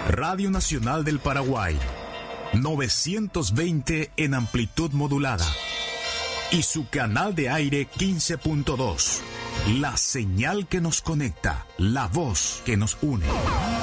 Radio Nacional del Paraguay, 920 en amplitud modulada. Y su canal de aire 15.2. La señal que nos conecta, la voz que nos une.